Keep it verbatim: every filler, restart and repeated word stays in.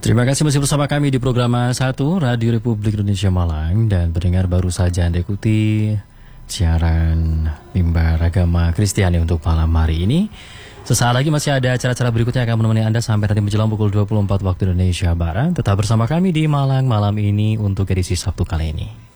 Terima kasih masih bersama kami di program satu Radio Republik Indonesia Malang. Dan pendengar baru saja Anda ikuti siaran mimbar agama Kristiani untuk malam hari ini. Sesaat lagi masih ada acara-acara berikutnya yang akan menemani Anda sampai tadi menjelang pukul dua puluh empat waktu Indonesia Barat. Tetap bersama kami di Malang malam ini untuk edisi Sabtu kali ini.